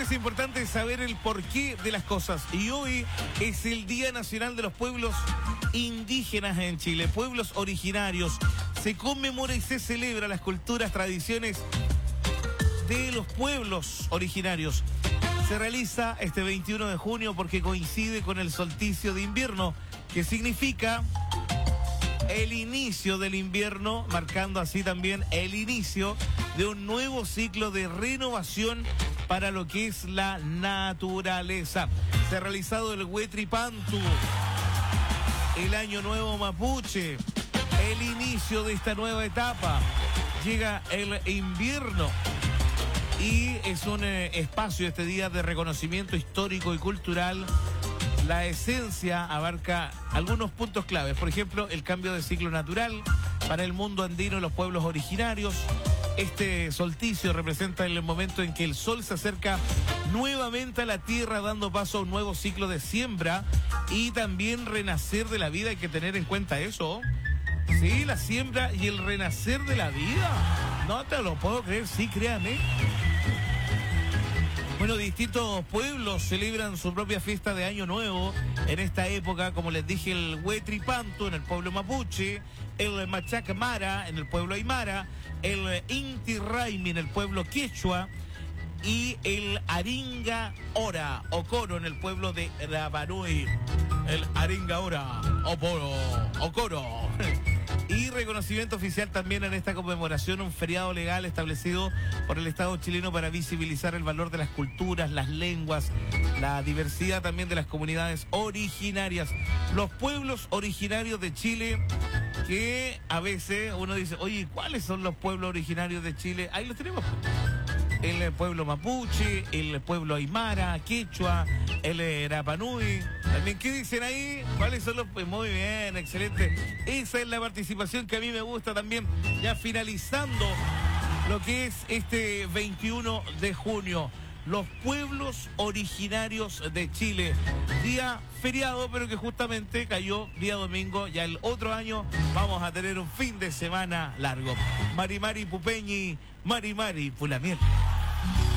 es importante saber el porqué de las cosas. Y hoy es el Día Nacional de los Pueblos Indígenas en Chile, pueblos originarios. Se conmemora y se celebra las culturas, tradiciones de los pueblos originarios. Se realiza este 21 de junio porque coincide con el solsticio de invierno, que significa el inicio del invierno, marcando así también el inicio de un nuevo ciclo de renovación para lo que es la naturaleza. Se ha realizado el Huetripantu, el Año Nuevo Mapuche, el inicio de esta nueva etapa. Llega el invierno y es un espacio este día de reconocimiento histórico y cultural. La esencia abarca algunos puntos claves, por ejemplo, el cambio de ciclo natural para el mundo andino y los pueblos originarios. Este solsticio representa el momento en que el sol se acerca nuevamente a la tierra, dando paso a un nuevo ciclo de siembra y también renacer de la vida. Hay que tener en cuenta eso. Sí, la siembra y el renacer de la vida. No te lo puedo creer, sí, créame. Bueno, distintos pueblos celebran su propia fiesta de Año Nuevo en esta época, como les dije, el Huetripantu en el pueblo mapuche, el Machaca Mara en el pueblo aymara, el Inti Raymi en el pueblo quechua y el Aringa Ora o Coro en el pueblo de Rapanui. El Aringa Ora o Coro. Y reconocimiento oficial también en esta conmemoración, un feriado legal establecido por el Estado chileno para visibilizar el valor de las culturas, las lenguas, la diversidad también de las comunidades originarias. Los pueblos originarios de Chile, que a veces uno dice, oye, ¿cuáles son los pueblos originarios de Chile? Ahí los tenemos. El pueblo mapuche, el pueblo aymara, quechua, el Rapanui. También, ¿qué dicen ahí? ¿Cuáles son los...? Pues muy bien, excelente. Esa es la participación que a mí me gusta también. Ya finalizando lo que es este 21 de junio. Los pueblos originarios de Chile. Día feriado, pero que justamente cayó día domingo. Ya el otro año vamos a tener un fin de semana largo. Mari Mari Pupeñi, Mari Mari Pulamiel.